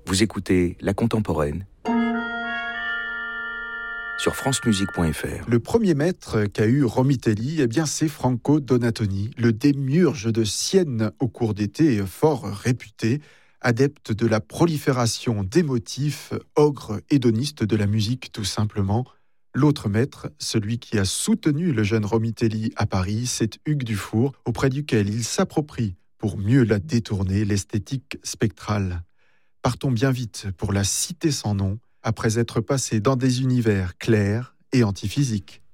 Vous écoutez La Contemporaine sur francemusique.fr. Le premier maître qu'a eu Romitelli, c'est Franco Donatoni, le démiurge de Sienne au cours d'été, fort réputé, adepte de la prolifération des motifs, ogre hédoniste de la musique tout simplement. L'autre maître, celui qui a soutenu le jeune Romitelli à Paris, c'est Hugues Dufour, auprès duquel il s'approprie, pour mieux la détourner, l'esthétique spectrale. Partons bien vite pour la cité sans nom, après être passé dans des univers clairs et antiphysiques.